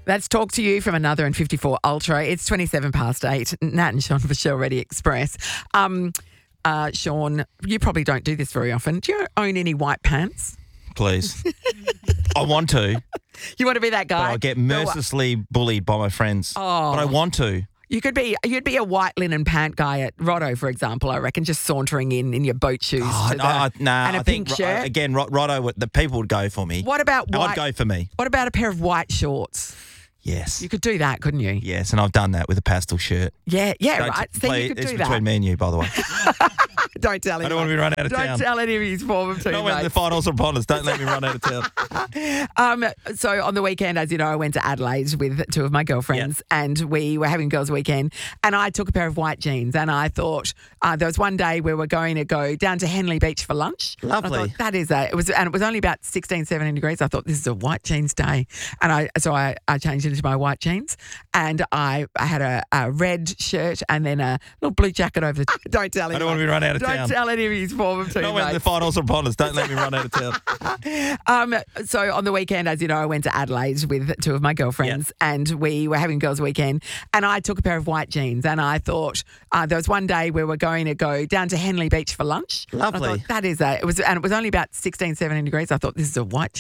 Let's talk to you from another and 54 Ultra. It's 27 past 8. Nat and Sean for Shell Ready Express. Sean, you probably don't do this very often. Do you own any white pants? Please. I want to, You want to be that but guy? I get mercilessly bullied by my friends. Oh. But I want to. You'd be a white linen pant guy at Rotto, for example, I reckon, just sauntering in your boat shoes and a I pink think, shirt. again, Rotto, the people would go for me. What about white? I'd go for me. What about a pair of white shorts? Yes. You could do that, couldn't you? Yes, and I've done that with a pastel shirt. Yeah, Don't right. See, you could it's do between that. me and you, by the way. Don't tell him. I don't want to be run out of town. Don't tell any of his former teammates. Not when the finals are upon us. Don't let me run out of town. So on the weekend, as you know, I went to Adelaide with two of my girlfriends and we were having girls' weekend and I took a pair of white jeans and I thought there was one day we were going to go down to Henley Beach for lunch. Lovely. I thought, that is it was only about 16, 17 degrees. I thought this is a white jeans day. And I changed into my white jeans and I had a red shirt and then a little blue jacket over the Don't tell him. I don't want to be run out of town. Don't tell any of his former teammates. Not when the finals are upon us. Don't let me run out of town. So on the weekend, as you know, I went to Adelaide with two of my girlfriends and we were having girls' weekend and I took a pair of white jeans and I thought there was one day we were going to go down to Henley Beach for lunch. Lovely. I thought, that is it. It was only about 16, 17 degrees. I thought this is a white